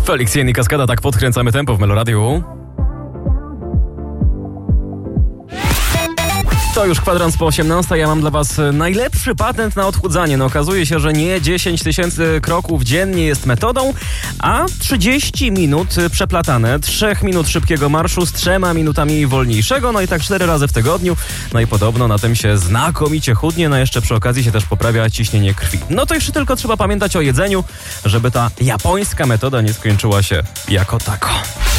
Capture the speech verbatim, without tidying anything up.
Felix Jen i Kaskada, tak podkręcamy tempo w Meloradiu. To już kwadrans po osiemnastej, ja mam dla was najlepszy patent na odchudzanie. No okazuje się, że nie dziesięć tysięcy kroków dziennie jest metodą, a trzydzieści minut przeplatane. trzech minut szybkiego marszu z trzema minutami wolniejszego, no i tak cztery razy w tygodniu. No i podobno na tym się znakomicie chudnie, no jeszcze przy okazji się też poprawia ciśnienie krwi. No to jeszcze tylko trzeba pamiętać o jedzeniu, żeby ta japońska metoda nie skończyła się jako tako.